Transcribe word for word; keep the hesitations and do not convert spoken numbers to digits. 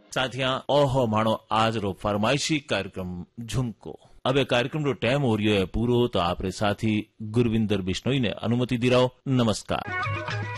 साथियां ओहो माणो आज रो फरमाइशी कार्यक्रम झुमको। अब ये कार्यक्रम रो टाइम हो रियो है पूरो, तो आपरे साथी गुरविंदर बिश्नोई ने अनुमति दिराओ। नमस्कार।